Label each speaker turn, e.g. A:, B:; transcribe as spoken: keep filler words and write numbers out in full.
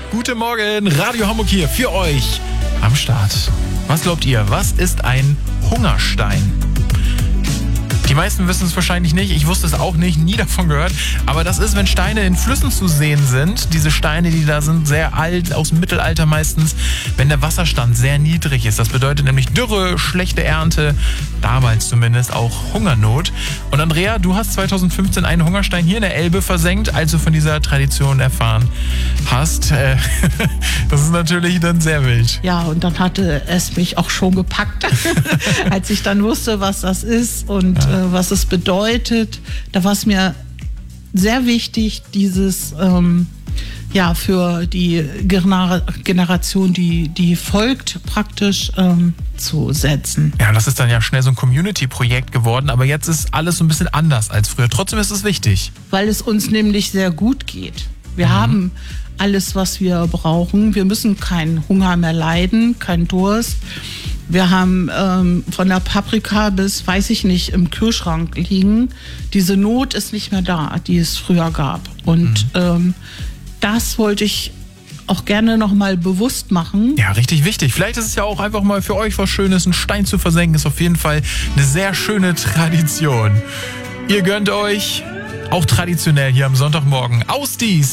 A: Guten Morgen, Radio Hamburg hier für euch am Start. Was glaubt ihr, was ist ein Hungerstein? Die meisten wissen es wahrscheinlich nicht, ich wusste es auch nicht, nie davon gehört. Aber das ist, wenn Steine in Flüssen zu sehen sind, diese Steine, die da sind, sehr alt, aus dem Mittelalter meistens, wenn der Wasserstand sehr niedrig ist. Das bedeutet nämlich Dürre, schlechte Ernte, damals zumindest auch Hungernot. Und Andrea, du hast zweitausendfünfzehn einen Hungerstein hier in der Elbe versenkt, als du von dieser Tradition erfahren hast. Das ist natürlich dann sehr wild.
B: Ja, und dann hatte es mich auch schon gepackt, als ich dann wusste, was das ist und ja. was es bedeutet. Da war es mir sehr wichtig, dieses ähm, ja für die Gener- Generation, die, die folgt, praktisch ähm, zu setzen.
A: Ja, das ist dann ja schnell so ein Community-Projekt geworden, aber jetzt ist alles so ein bisschen anders als früher. Trotzdem ist es wichtig.
B: Weil es uns nämlich sehr gut geht. Wir mhm. haben alles, was wir brauchen. Wir müssen keinen Hunger mehr leiden, keinen Durst. Wir haben ähm, von der Paprika bis, weiß ich nicht, im Kühlschrank liegen. Diese Not ist nicht mehr da, die es früher gab. Und mhm. ähm, das wollte ich auch gerne nochmal bewusst machen.
A: Ja, richtig wichtig. Vielleicht ist es ja auch einfach mal für euch was Schönes, einen Stein zu versenken. Ist auf jeden Fall eine sehr schöne Tradition. Ihr gönnt euch auch traditionell hier am Sonntagmorgen aus dies.